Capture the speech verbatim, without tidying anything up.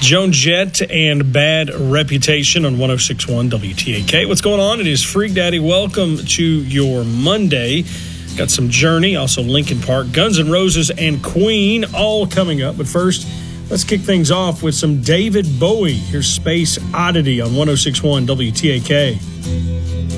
Joan Jett and Bad Reputation on one oh six point one W T A K. What's going on? It is Freak Daddy. Welcome to your Monday. Got some Journey, also Linkin Park, Guns N' Roses, and Queen all coming up. But first, let's kick things off with some David Bowie. Here's Space Oddity on one oh six point one W T A K.